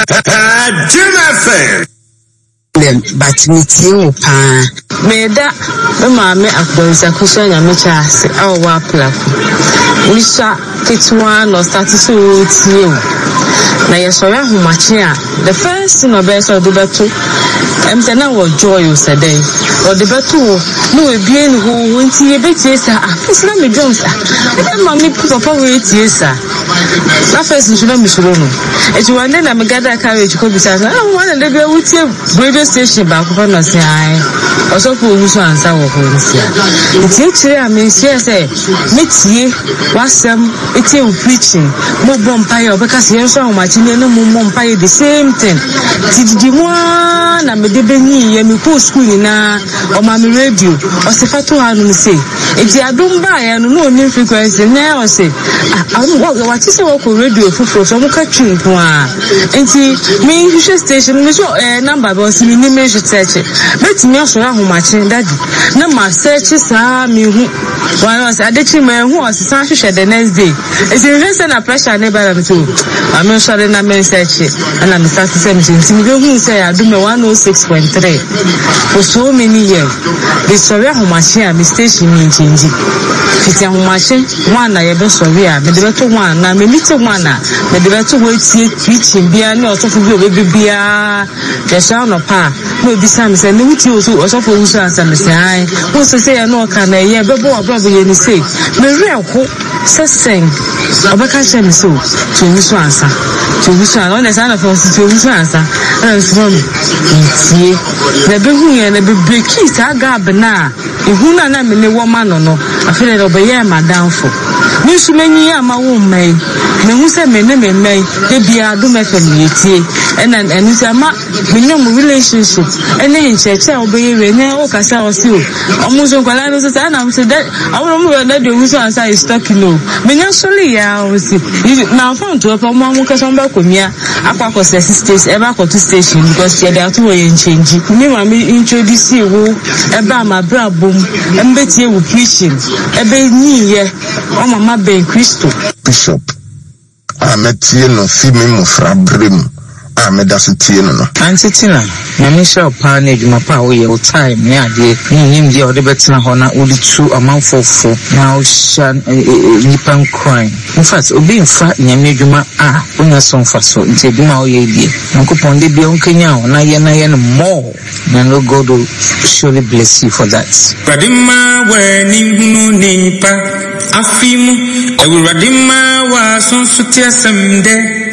Jim but me too, pa. Me da, me akbonza kushanya mechase au wapla. Wisha kitwa no status uti. Na yesora humachia. The first thing obese o debeto. Emtena wo joy usaday. O debeto no ebien ho nti yebeti sa afisna me drums. Mama papa we tie sa. Na first nshuna mishurono. Eti wande na me gada carriage ko bisa. Wan na be wutie radio station ba ko na se ai. Oso ko wusu ansa wo ko nsia. Eti chire amensia say metie wasem eti preaching. Mo bompaye obeka se yenso ahomachine no mo bompaye the same thing. Tididi mo na me de benyi ye me ko school na o ma me radio. O se fatu hanu say eti adumba ya no no frequency na o say what is say wo ko radio fufuro so mo ka twin ko a enti me hwehwe station me so number ba o si ni me hwete betimi asoro ahomachine daddy na ma search sa me hu one was adechi me hu o se san hwehwe the next day eti hwehwe say na pressure na ba na me so am sure na me search na me start say me enti me hu say adume 106.3 for so many years the sorry ahomachine me station me change fiti ahomachine one na ye be sorry a me de beto one na me meet one na me de beto we tie preaching bia na osofo bi obebi bia the sound of pa no bi sam say no wuti osofo wusu ansam say ai wo so say ya no ka na ye bebo abrobo ye ni say me reho sesen obeka che me so to wusu ansa on the sound of to wusu ansa and from tie na be hu ye na be break is agab na ehu na me ne wo ma no afere do be ye madamfo ni su menyi ama wo mai me hu se me ne me mai de bia do me family and enu se ama me nyom relationship ene in church e obe we ne o kasa o si o omuzo kwala no se na se de awon mu na de wuso ansa is talking no me nya soli ya o si na phone to pa mo amu kasa mba komia akwa ko station e ba ko to station because they are to we change me ma me introduce wo e ba ma bra bom embetie wo preaching e be ni ye o mama ben Christo Bishop ametie no fi me mufra brem amedasitie no antitina na me sha pa na adwuma pa wo ye time ne ade nyim dia ode betina ho na odi tu amanfofo na o sha nipan crime in fact obi mfa nyame adwuma onya so mfa so nti adwuma wo ye die nkopon de bia onkanya ho na ye no more na no God will surely bless you for that radima we ni hunu nipa afimu ewuradima wa sonso tiasem de